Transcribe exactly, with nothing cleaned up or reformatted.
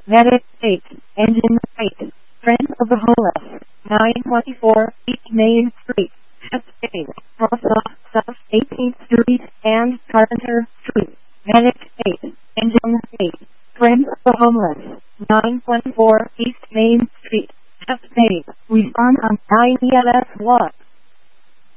Medic eight, Engine eight, Friends of the Homeless, nine twenty-four East Main Street, Chastain, Rosa, South eighteenth Street, and Carpenter Street. Medic eight, Engine eight, Friends of the Homeless, nine twenty-four East Main Street, Chastain. Respond on nine E L S one.